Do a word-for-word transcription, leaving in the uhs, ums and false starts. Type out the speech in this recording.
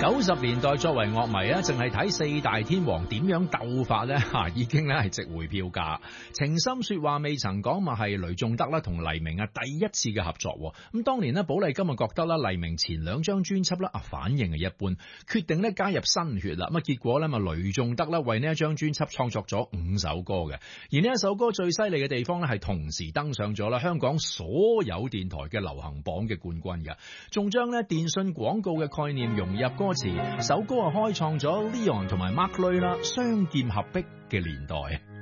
九十年代作為樂迷啊，淨係睇四大天王點樣鬥法咧，吓已經咧係值回票價。情深說話未曾講，咪係雷頌德啦同黎明啊第一次嘅合作。咁當年咧，寶麗金啊覺得啦，黎明前兩張專輯啦啊反應係一般，決定咧加入新血啦。咁啊結果咧，咪雷頌德啦為呢一張專輯創作咗五首歌嘅。而呢一首歌最犀利嘅地方咧，係同時登上咗啦香港所有電台嘅流行榜嘅冠軍嘅，仲將咧電信廣告嘅概念融入歌詞。首歌啊開創咗 Leon 同埋 Mark Lui 啦雙劍合璧嘅年代。